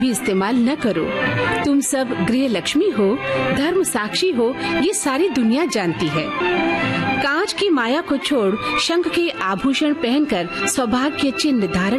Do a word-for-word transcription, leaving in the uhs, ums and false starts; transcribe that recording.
भी इस्तेमाल न करो। तुम सब गृह लक्ष्मी हो, धर्म साक्षी हो, ये सारी दुनिया जानती है। कांच की माया को छोड़ शंख के आभूषण पहनकर सौभाग्य चिन्ह धारण